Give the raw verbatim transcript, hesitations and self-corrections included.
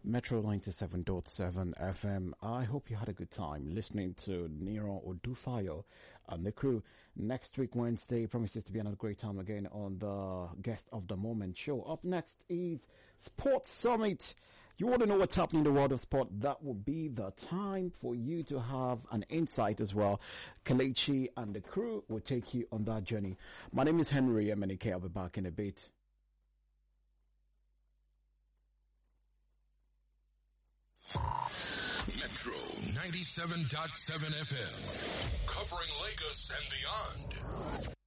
Metro ninety-seven point seven F M. I hope you had a good time listening to Nero Odufayo and the crew. Next week, Wednesday, promises to be another great time again on the Guest of the Moment show. Up next is Sports Summit. You want to know what's happening in the world of sport? That will be the time for you to have an insight as well. Kalechi and the crew will take you on that journey. My name is Henry Emenike. I'll be back in a bit. Metro ninety-seven point seven F M, covering Lagos and beyond.